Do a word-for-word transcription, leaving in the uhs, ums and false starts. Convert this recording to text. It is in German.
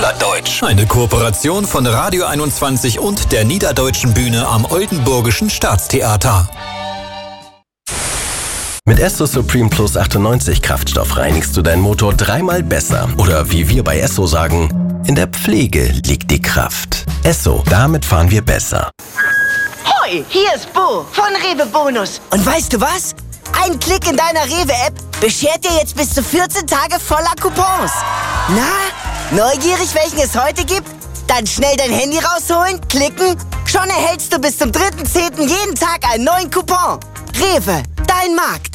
Plattdeutsch. Eine Kooperation von Radio einundzwanzig und der Niederdeutschen Bühne am Oldenburgischen Staatstheater. Mit Esso Supreme Plus achtundneunzig Kraftstoff reinigst du deinen Motor dreimal besser. Oder wie wir bei Esso sagen, in der Pflege liegt die Kraft. Esso, damit fahren wir besser. Hoi, hier ist Bo von Rewe Bonus. Und weißt du was? Ein Klick in deiner Rewe-App beschert dir jetzt bis zu vierzehn Tage voller Coupons. Na, neugierig, welchen es heute gibt? Dann schnell dein Handy rausholen, klicken. Schon erhältst du bis zum dritten zehnten jeden Tag einen neuen Coupon. Rewe, dein Markt.